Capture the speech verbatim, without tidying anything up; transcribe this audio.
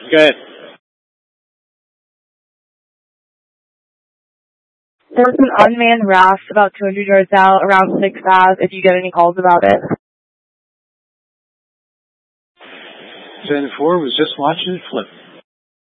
Good. There was an unmanned raft about two hundred yards out around sixth Ave, if you get any calls about it. ten four was just watching it flip.